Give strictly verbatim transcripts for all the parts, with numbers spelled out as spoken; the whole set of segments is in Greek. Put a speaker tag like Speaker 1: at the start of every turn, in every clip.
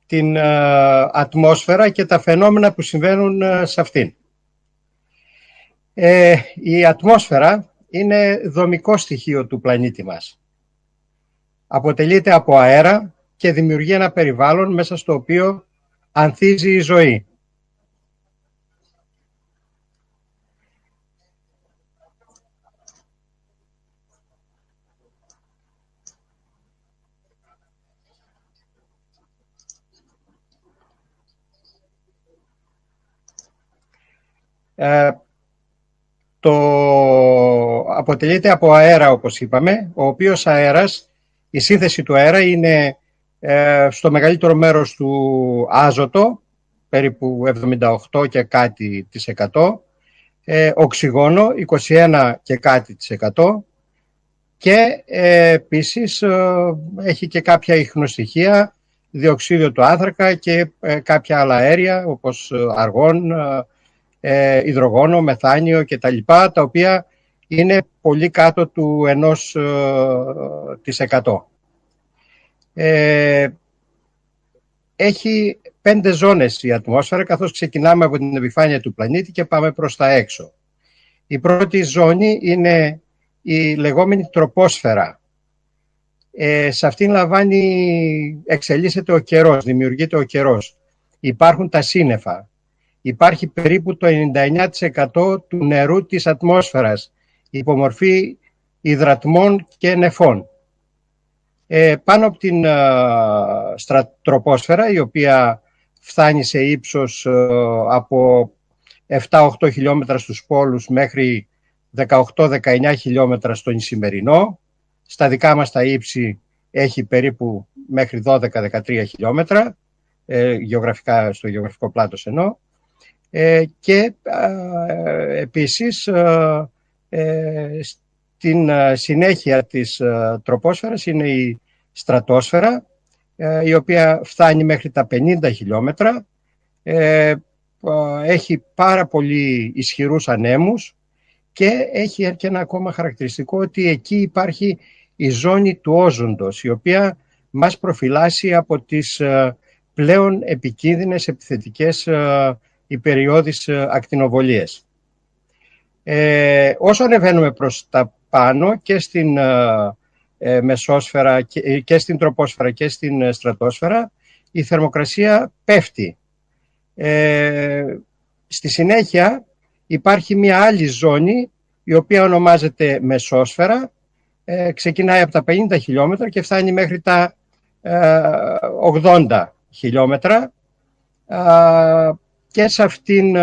Speaker 1: την ατμόσφαιρα και τα φαινόμενα που συμβαίνουν σε αυτήν. Ε, η ατμόσφαιρα είναι δομικό στοιχείο του πλανήτη μας. Αποτελείται από αέρα και δημιουργεί ένα περιβάλλον μέσα στο οποίο ανθίζει η ζωή. Ε, το αποτελείται από αέρα, όπως είπαμε, ο οποίος αέρας, η σύνθεση του αέρα είναι ε, στο μεγαλύτερο μέρος του άζωτο, περίπου εβδομήντα οκτώ και κάτι της εκατό, ε, οξυγόνο είκοσι ένα και κάτι της εκατό και ε, επίσης ε, έχει και κάποια ιχνοστοιχεία, διοξείδιο του άνθρακα και ε, κάποια άλλα αέρια όπως αργόν, ε, υδρογόνο, μεθάνιο κτλ, τα οποία είναι πολύ κάτω του ενός της εκατό. Ε, έχει πέντε ζώνες η ατμόσφαιρα, καθώς ξεκινάμε από την επιφάνεια του πλανήτη και πάμε προς τα έξω. Η πρώτη ζώνη είναι η λεγόμενη τροπόσφαιρα. Ε, σε αυτήν λαμβάνει, εξελίσσεται ο καιρός, δημιουργείται ο καιρός. Υπάρχουν τα σύννεφα. Υπάρχει περίπου το ενενήντα εννέα τοις εκατό του νερού της ατμόσφαιρας, υπομορφή υδρατμών και νεφών. Ε, πάνω από την uh, στρατοπόσφαιρα, η οποία φτάνει σε ύψος uh, από επτά με οκτώ χιλιόμετρα στους πόλους μέχρι δεκαοκτώ με δεκαεννέα χιλιόμετρα στον Ισημερινό. Στα δικά μας τα ύψη έχει περίπου μέχρι δώδεκα με δεκατρία χιλιόμετρα, ε, γεωγραφικά, στο γεωγραφικό πλάτος εννοώ. Ε, και uh, επίσης uh, ε, στην συνέχεια της τροπόσφαιρας είναι η στρατόσφαιρα, η οποία φτάνει μέχρι τα πενήντα χιλιόμετρα, έχει πάρα πολύ ισχυρούς ανέμους και έχει και ένα ακόμα χαρακτηριστικό, ότι εκεί υπάρχει η ζώνη του όζοντος, η οποία μας προφυλάσσει από τις πλέον επικίνδυνες επιθετικές υπεριώδεις ακτινοβολίες. Ε, όσο ανεβαίνουμε προς τα πάνω και στην ε, μεσόσφαιρα και, και στην τροπόσφαιρα και στην στρατόσφαιρα, η θερμοκρασία πέφτει. Ε, στη συνέχεια υπάρχει μια άλλη ζώνη, η οποία ονομάζεται μεσόσφαιρα, ε, ξεκινάει από τα πενήντα χιλιόμετρα και φτάνει μέχρι τα ε, ογδόντα χιλιόμετρα, ε, και σε αυτήν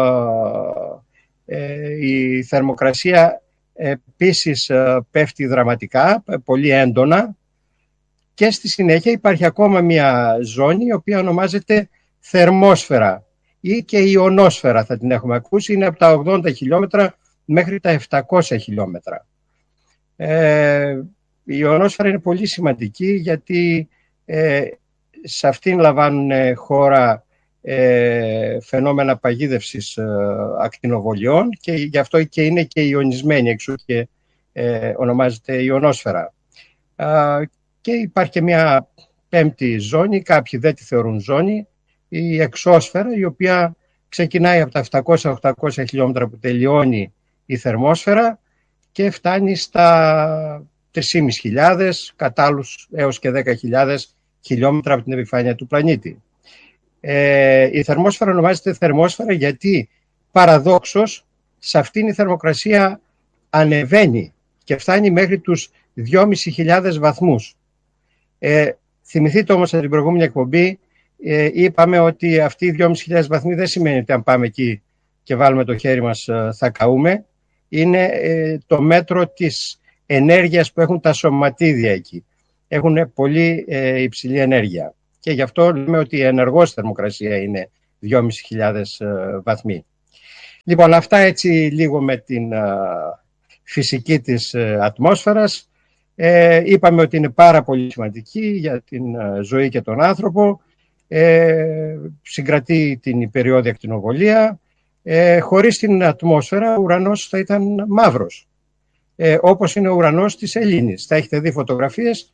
Speaker 1: ε, η θερμοκρασία επίσης πέφτει δραματικά, πολύ έντονα, και στη συνέχεια υπάρχει ακόμα μια ζώνη η οποία ονομάζεται θερμόσφαιρα ή και ιονόσφαιρα, θα την έχουμε ακούσει, είναι από τα ογδόντα χιλιόμετρα μέχρι τα επτακόσια χιλιόμετρα. Ε, η ιονόσφαιρα είναι πολύ σημαντική γιατί ε, σε αυτήν λαμβάνουν χώρα Ε, φαινόμενα παγίδευσης ε, ακτινοβολιών και γι' αυτό και είναι και ιονισμένη, εξού και ε, ονομάζεται ιονόσφαιρα. Α, και υπάρχει και μια πέμπτη ζώνη, κάποιοι δεν τη θεωρούν ζώνη, η εξώσφαιρα, η οποία ξεκινάει από τα επτακόσια με οχτακόσια χιλιόμετρα που τελειώνει η θερμόσφαιρα και φτάνει στα τρεις χιλιάδες πεντακόσιες, κατά άλλους έως και δέκα χιλιάδες χιλιόμετρα από την επιφάνεια του πλανήτη. Ε, η θερμόσφαιρα ονομάζεται θερμόσφαιρα γιατί παραδόξως σε αυτήν η θερμοκρασία ανεβαίνει και φτάνει μέχρι τους δυόμισι χιλιάδες βαθμούς. Ε, θυμηθείτε όμως από την προηγούμενη εκπομπή, ε, είπαμε ότι αυτοί οι δυόμισι χιλιάδες βαθμοί δεν σημαίνει ότι αν πάμε εκεί και βάλουμε το χέρι μας ε, θα καούμε. Είναι ε, το μέτρο της ενέργειας που έχουν τα σωματίδια εκεί. Έχουν πολύ ε, υψηλή ενέργεια. Και γι' αυτό λέμε ότι η ενεργός θερμοκρασία είναι δυόμισι χιλιάδες βαθμοί. Λοιπόν, αυτά έτσι λίγο με την α, φυσική της α, ατμόσφαιρας. Ε, είπαμε ότι είναι πάρα πολύ σημαντική για την α, ζωή και τον άνθρωπο. Ε, συγκρατεί την υπεριώδη ακτινοβολία. Ε, χωρίς την ατμόσφαιρα ο ουρανός θα ήταν μαύρος. Ε, όπως είναι ο ουρανός της Ελλήνης. Θα έχετε δει φωτογραφίες.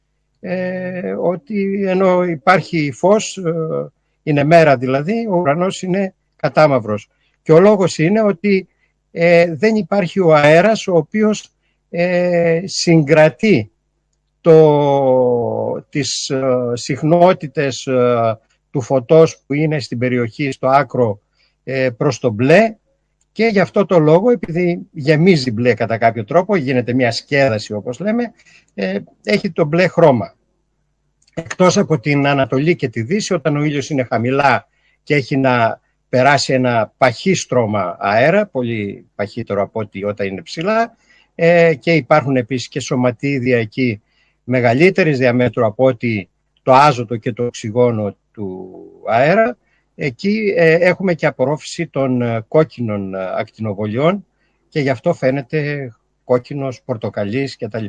Speaker 1: ε, ότι ενώ υπάρχει φως, ε, είναι μέρα δηλαδή, ο ουρανός είναι κατάμαυρος. Και ο λόγος είναι ότι ε, δεν υπάρχει ο αέρας ο οποίος ε, συγκρατεί το, τις ε, συχνότητες ε, του φωτός που είναι στην περιοχή, στο άκρο ε, προς το μπλε, και γι' αυτό το λόγο, επειδή γεμίζει μπλε κατά κάποιο τρόπο, γίνεται μια σκέδαση όπως λέμε, ε, έχει το μπλε χρώμα. Εκτός από την Ανατολή και τη Δύση, όταν ο ήλιος είναι χαμηλά και έχει να περάσει ένα παχύ στρώμα αέρα, πολύ παχύτερο από ό,τι όταν είναι ψηλά, ε, και υπάρχουν επίσης και σωματίδια εκεί μεγαλύτερης διαμέτρου από ό,τι το άζωτο και το οξυγόνο του αέρα, εκεί ε, έχουμε και απορρόφηση των ε, κόκκινων ε, ακτινοβολιών και γι' αυτό φαίνεται κόκκινος, πορτοκαλής κτλ.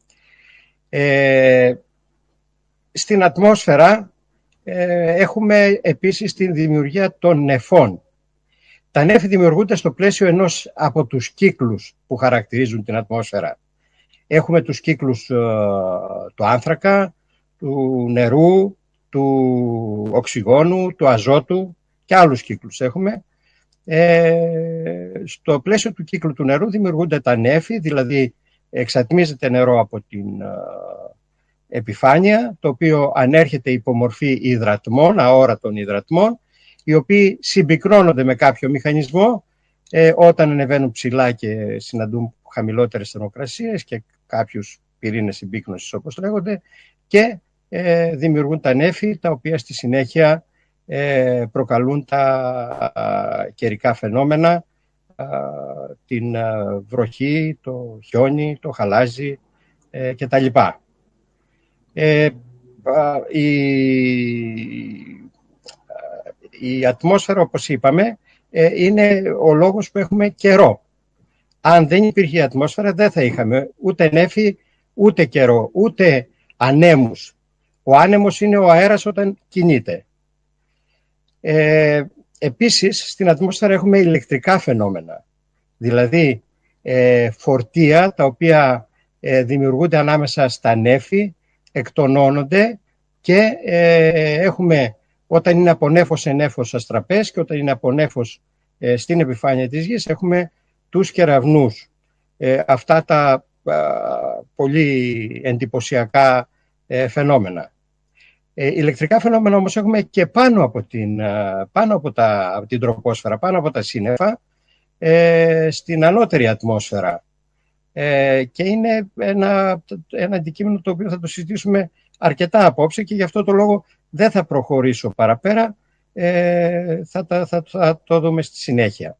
Speaker 1: Ε, στην ατμόσφαιρα ε, έχουμε επίσης την δημιουργία των νεφών. Τα νέφη δημιουργούνται στο πλαίσιο ενός από τους κύκλους που χαρακτηρίζουν την ατμόσφαιρα. Έχουμε τους κύκλους ε, του άνθρακα, του νερού, του οξυγόνου, του αζότου και άλλους κύκλους έχουμε. Ε, στο πλαίσιο του κύκλου του νερού δημιουργούνται τα νέφη, δηλαδή εξατμίζεται νερό από την ε, επιφάνεια, το οποίο ανέρχεται υπό μορφή υδρατμών, αόρατων υδρατμών, οι οποίοι συμπυκνώνονται με κάποιο μηχανισμό ε, όταν ανεβαίνουν ψηλά και συναντούν χαμηλότερες θερμοκρασίες και κάποιους πυρήνες συμπύκνωσης όπως λέγονται, και ε, δημιουργούν τα νέφη, τα οποία στη συνέχεια ε, προκαλούν τα α, καιρικά φαινόμενα, α, την α, βροχή, το χιόνι, το χαλάζι ε, κτλ. Ε, η, η ατμόσφαιρα, όπως είπαμε, ε, είναι ο λόγος που έχουμε καιρό. Αν δεν υπήρχε η ατμόσφαιρα, δεν θα είχαμε ούτε νέφη, ούτε καιρό, ούτε ανέμους. Ο άνεμος είναι ο αέρας όταν κινείται. Ε, επίσης, στην ατμόσφαιρα έχουμε ηλεκτρικά φαινόμενα, δηλαδή ε, φορτία, τα οποία ε, δημιουργούνται ανάμεσα στα νέφη, εκτονώνονται και ε, έχουμε, όταν είναι από νέφος σε νέφος, αστραπές, και όταν είναι από νέφος ε, στην επιφάνεια της γης, έχουμε τους κεραυνούς. Ε, αυτά τα α, πολύ εντυπωσιακά ε, φαινόμενα. Ε, ηλεκτρικά φαινόμενα όμως έχουμε και πάνω από την, πάνω από τα, από την τροπόσφαιρα, πάνω από τα σύννεφα, ε, στην ανώτερη ατμόσφαιρα. Ε, και είναι ένα, ένα αντικείμενο το οποίο θα το συζητήσουμε αρκετά απόψε και γι' αυτό το λόγο δεν θα προχωρήσω παραπέρα, ε, θα, θα, θα, θα το δούμε στη συνέχεια.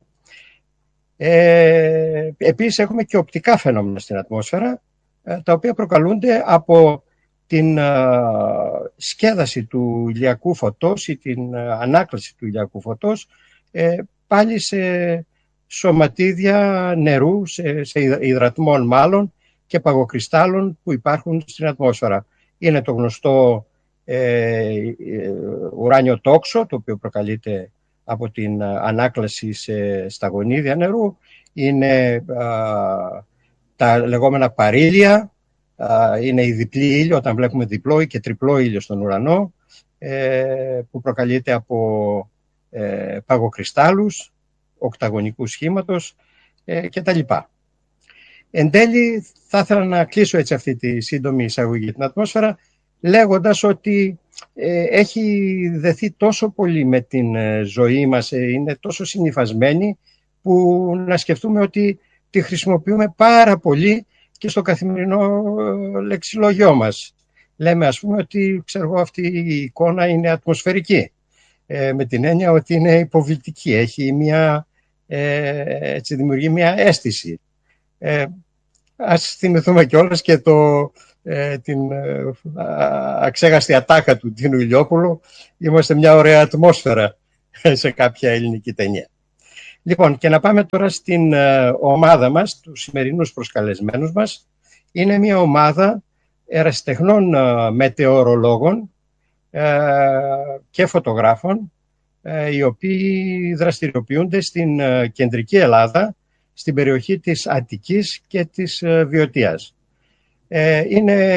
Speaker 1: Ε, επίσης έχουμε και οπτικά φαινόμενα στην ατμόσφαιρα, ε, τα οποία προκαλούνται από την uh, σκέδαση του ηλιακού φωτός ή την uh, ανάκλαση του ηλιακού φωτός ε, πάλι σε σωματίδια νερού, σε, σε υδρατμών μάλλον και παγοκριστάλλων που υπάρχουν στην ατμόσφαιρα. Είναι το γνωστό ε, ε, ουράνιο τόξο, το οποίο προκαλείται από την uh, ανάκλαση σε σταγονίδια νερού. Είναι uh, τα λεγόμενα παρήλια. Είναι η διπλή ήλιο, όταν βλέπουμε διπλό ή και τριπλό ήλιο στον ουρανό, που προκαλείται από παγοκριστάλλους, οκταγωνικού σχήματος κτλ. Εν τέλει, θα ήθελα να κλείσω έτσι αυτή τη σύντομη εισαγωγή για την ατμόσφαιρα, λέγοντας ότι έχει δεθεί τόσο πολύ με την ζωή μας, είναι τόσο συνυφασμένη, που να σκεφτούμε ότι τη χρησιμοποιούμε πάρα πολύ και στο καθημερινό λεξιλόγιό μας. Λέμε, ας πούμε, ότι ξέρω, αυτή η εικόνα είναι ατμοσφαιρική, ε, με την έννοια ότι είναι υποβλητική, έχει μια, ε, έτσι, δημιουργεί μια αίσθηση. Ε, ας θυμηθούμε κιόλας και το, ε, την ε, αξέγαστη ατάκα του Τίνου Ηλιόπουλου, είμαστε μια ωραία ατμόσφαιρα, σε κάποια ελληνική ταινία. Λοιπόν, και να πάμε τώρα στην ε, ομάδα μας, τους σημερινούς προσκαλεσμένους μας. Είναι μια ομάδα ερασιτεχνών ε, μετεωρολόγων ε, και φωτογράφων, ε, οι οποίοι δραστηριοποιούνται στην ε, κεντρική Ελλάδα, στην περιοχή της Αττικής και της ε, Βιωτίας. Ε, είναι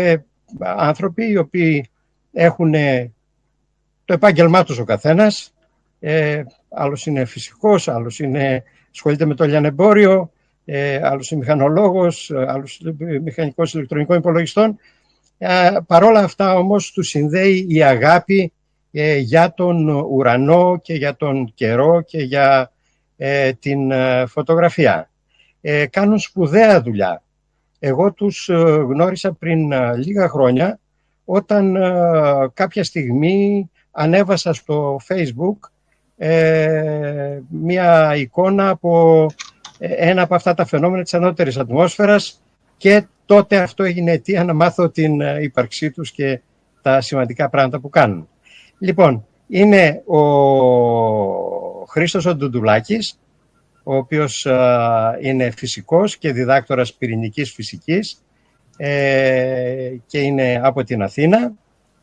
Speaker 1: άνθρωποι οι οποίοι έχουν το επάγγελμά τους ο καθένας. Ε, άλλος είναι φυσικός, άλλος είναι, ασχολείται με το λιανεμπόριο, ε, άλλος είναι μηχανολόγος, άλλος μηχανικός ηλεκτρονικών υπολογιστών. Ε, παρόλα αυτά όμως τους συνδέει η αγάπη ε, για τον ουρανό και για τον καιρό και για ε, την ε, φωτογραφία. Ε, κάνουν σπουδαία δουλειά. Εγώ τους ε, γνώρισα πριν ε, λίγα χρόνια, όταν ε, κάποια στιγμή ανέβασα στο Facebook ε, μία εικόνα από ένα από αυτά τα φαινόμενα της ανώτερης ατμόσφαιρας, και τότε αυτό έγινε αιτία να μάθω την ύπαρξή τους και τα σημαντικά πράγματα που κάνουν. Λοιπόν, είναι ο Χρήστος ο Ντουντουλάκης, ο οποίος α, είναι φυσικός και διδάκτορας πυρηνικής φυσικής ε, και είναι από την Αθήνα.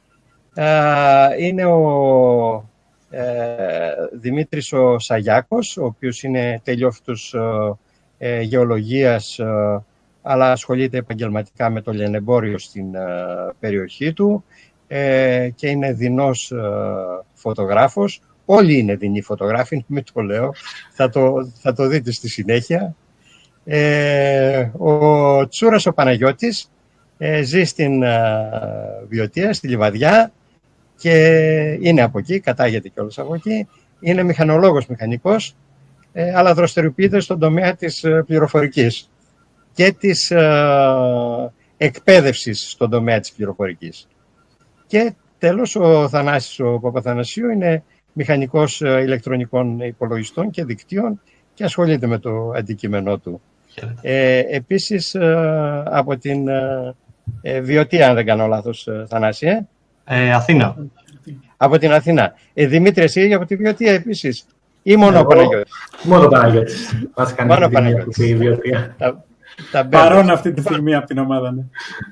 Speaker 1: Α, είναι ο ε, Δημήτρης ο Σαγιάκος, ο οποίος είναι τελειόφοιτος ε, γεωλογίας, ε, αλλά ασχολείται επαγγελματικά με το λιανεμπόριο στην ε, περιοχή του ε, και είναι δεινός ε, φωτογράφος. Όλοι είναι δεινοί φωτογράφοι, μην το λέω, θα το, θα το δείτε στη συνέχεια. Ε, ο Τσούρας ο Παναγιώτης ε, ζει στην ε, Βιωτία, στη Λιβαδιά, και είναι από εκεί, κατάγεται κιόλας από εκεί. Είναι μηχανολόγος μηχανικός, ε, αλλά δραστηριοποιείται στον τομέα της ε, πληροφορικής και της ε, εκπαίδευσης στον τομέα της πληροφορικής. Και τέλος, ο Θανάσης ο Παπαθανασίου είναι μηχανικός ε, ηλεκτρονικών υπολογιστών και δικτύων και ασχολείται με το αντικείμενό του. Ε, επίσης, ε, από την ε, ε, Βιωτία, αν δεν κάνω λάθος, ε, Θανάση, ε?
Speaker 2: Ε, Αθήνα.
Speaker 1: Από την Αθήνα. Ε, Δημήτρη, εσύ από τη Βιωτία επίσης, ή μόνο ο Παναγιώτης?
Speaker 3: Μόνο Παναγιώτης.
Speaker 1: Μόνο Παναγιώτης.
Speaker 3: Τα, τα Παρόν αυτή τη στιγμή από την ομάδα, ναι.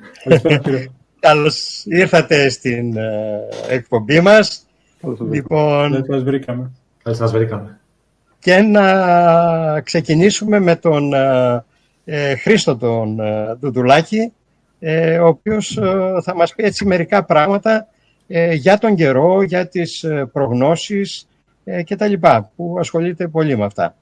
Speaker 1: Καλώς ήρθατε στην ε, εκπομπή μας. Λοιπόν,
Speaker 3: Καλώς σας βρήκαμε.
Speaker 2: Καλώς σας βρήκαμε.
Speaker 1: Και να ξεκινήσουμε με τον ε, Χρήστο τον ε, Ντουντουλάκη, ε, ο οποίος ε, θα μας πει έτσι μερικά πράγματα ε, για τον καιρό, για τις ε, προγνώσεις ε, και τα λοιπά, που ασχολείται πολύ με αυτά.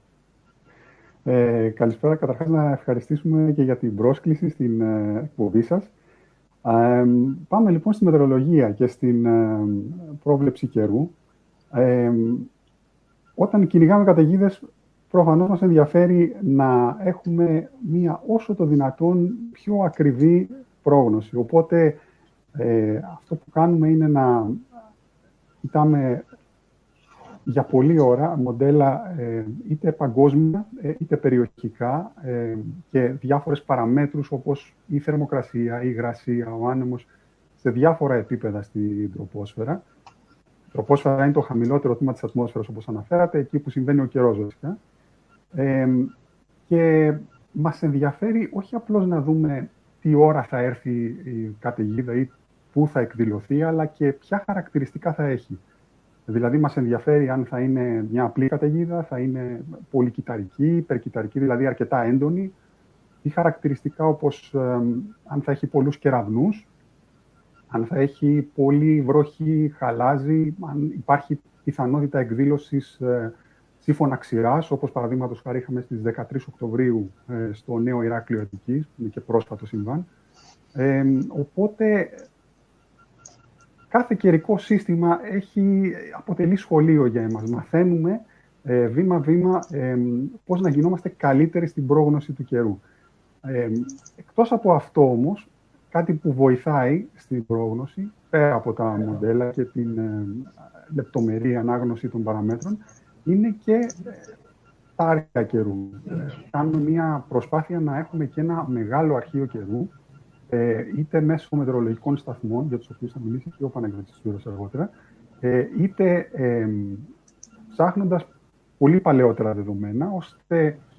Speaker 4: Ε, καλησπέρα. Καταρχάς να ευχαριστήσουμε και για την πρόσκληση στην ε, εκπομπή σας. Ε, πάμε λοιπόν στη μετεωρολογία και στην ε, πρόβλεψη καιρού. Ε, όταν κυνηγάμε καταιγίδες, προφανώς μας ενδιαφέρει να έχουμε μία όσο το δυνατόν πιο ακριβή πρόγνωση. Οπότε ε, αυτό που κάνουμε είναι να κοιτάμε για πολλή ώρα μοντέλα ε, είτε παγκόσμια ε, είτε περιοχικά ε, και διάφορες παραμέτρους όπως η θερμοκρασία, η υγρασία, ο άνεμος σε διάφορα επίπεδα στην τροπόσφαιρα. Η τροπόσφαιρα είναι το χαμηλότερο τμήμα της ατμόσφαιρας, όπως αναφέρατε, εκεί που συμβαίνει ο καιρός βασικά. Ε, και μας ενδιαφέρει όχι απλώς να δούμε τι ώρα θα έρθει η καταιγίδα ή πού θα εκδηλωθεί, αλλά και ποια χαρακτηριστικά θα έχει. Δηλαδή, μας ενδιαφέρει αν θα είναι μια απλή καταιγίδα, θα είναι πολυκυταρική, υπερκυταρική, δηλαδή αρκετά έντονη, ή χαρακτηριστικά όπως ε, αν θα έχει πολλούς κεραυνούς, αν θα έχει πολύ βροχή, χαλάζι, αν υπάρχει πιθανότητα εκδήλωσης ε, σύμφωνα ξηράς, όπως παραδείγματος χάρη είχαμε στις δεκατρείς Οκτωβρίου ε, στο νέο Ηράκλειο Αττικής, που είναι και πρόσφατο συμβάν. Ε, οπότε, κάθε καιρικό σύστημα έχει, αποτελεί σχολείο για εμάς. Μαθαίνουμε ε, βήμα-βήμα ε, πώς να γινόμαστε καλύτεροι στην πρόγνωση του καιρού. Ε, εκτός από αυτό όμως, κάτι που βοηθάει στην πρόγνωση, πέρα από τα μοντέλα και την ε, λεπτομερή ανάγνωση των παραμέτρων, είναι και ε, τα άρθρα καιρού. Ε, κάνουμε μια προσπάθεια να έχουμε και ένα μεγάλο αρχείο καιρού, ε, είτε μέσω μετεωρολογικών σταθμών, για τους οποίους θα μιλήσει και ο Παναγιώτης Σπύρος αργότερα, ε, είτε ε, ψάχνοντας πολύ παλαιότερα δεδομένα, ώστε